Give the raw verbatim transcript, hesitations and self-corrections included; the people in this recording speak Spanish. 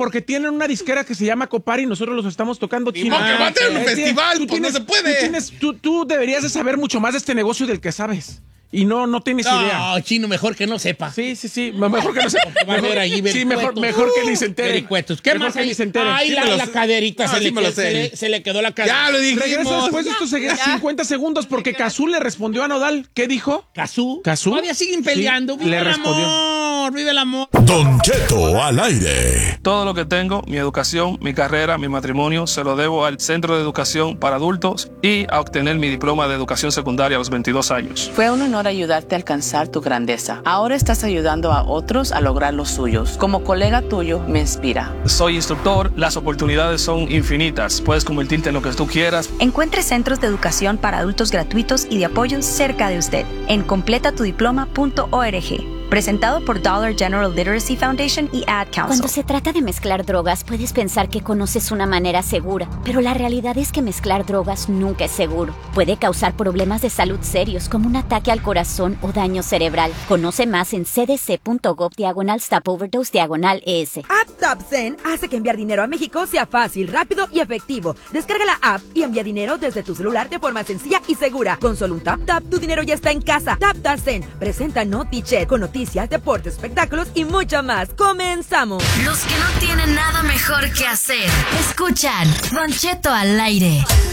porque tienen una disquera que se llama Copar y nosotros los estamos tocando, Chino. No, que va a tener un Eh, festival, tú pues tienes- no se puede. Tú, tienes- tú- tú deberías de saber mucho más de este negocio del que sabes. Y no, no tienes idea. No, Chino, mejor que no sepa. Sí, sí, sí. Mejor que no sepa. Va a haber allí Sí, mejor, vericuetos. mejor que ni se entere. Vericuetos. ¿Qué Mejor más que hay? ni se entere. Ay, Sí la, me lo la sé. caderita Ah, se, sí le, me lo se, sé. le, se le quedó la caderita. Ya lo dijimos. Regresa después de estos cincuenta segundos porque Cazú le respondió a Nodal. ¿Qué dijo? Cazú. ¿Cazú? Todavía siguen peleando. Sí, Vive le el respondió. amor, vive el amor. Don Cheto al aire. Todo lo que tengo, mi educación, mi carrera, mi matrimonio, se lo debo al Centro de Educación para Adultos y a obtener mi diploma de educación secundaria a los veintidós años. Fue un honor ayudarte a alcanzar tu grandeza. Ahora estás ayudando a otros a lograr los suyos. Como colega tuyo, me inspira. Soy instructor, las oportunidades son infinitas. Puedes convertirte en lo que tú quieras. Encuentre centros de educación para adultos gratuitos y de apoyo cerca de usted en completa tu diploma punto org. Presentado por Dollar General Literacy Foundation y Ad Council. Cuando se trata de mezclar drogas, puedes pensar que conoces una manera segura, pero la realidad es que mezclar drogas nunca es seguro. Puede causar problemas de salud serios como un ataque al corazón o daño cerebral. Conoce más en cdc.gov diagonal stop overdose diagonal es. AppTapSend hace que enviar dinero a México sea fácil, rápido y efectivo. Descarga la app y envía dinero desde tu celular de forma sencilla y segura. Con solo un tap tap, tu dinero ya está en casa. TapTapSend presenta NotiChat con noticias, deportes, espectáculos y mucho más. ¡Comenzamos! Los que no tienen nada mejor que hacer, escuchan Don Cheto al aire.